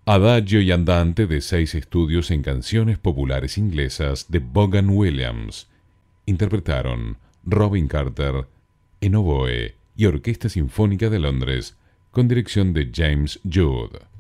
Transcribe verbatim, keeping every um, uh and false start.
Adagio y andante de seis estudios en canciones populares inglesas de Vaughan Williams. Interpretaron Robin Carter en oboe y Orquesta Sinfónica de Londres, con dirección de James Judd.